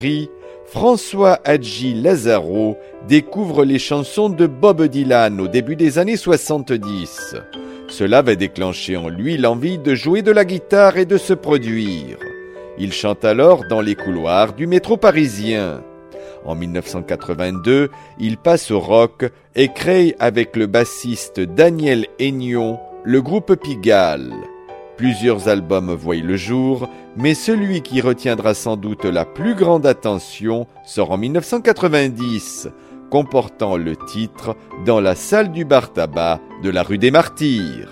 François Hadji Lazaro découvre les chansons de Bob Dylan au début des années 70. Cela va déclencher en lui l'envie de jouer de la guitare et de se produire. Il chante alors dans les couloirs du métro parisien. En 1982, il passe au rock et crée avec le bassiste Daniel Aignon le groupe Pigalle. Plusieurs albums voient le jour, mais celui qui retiendra sans doute la plus grande attention sort en 1990, comportant le titre « Dans la salle du bar tabac de la rue des Martyrs ».